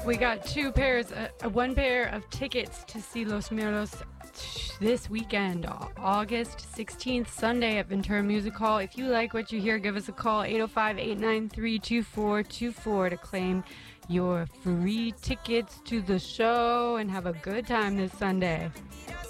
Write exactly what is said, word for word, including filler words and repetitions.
We got two pairs, uh, one pair of tickets to see Los Miros this weekend, August sixteenth, Sunday at Ventura Music Hall. If you like what you hear, give us a call, eight oh five, eight nine three, two four two four to claim your free tickets to the show and have a good time this Sunday.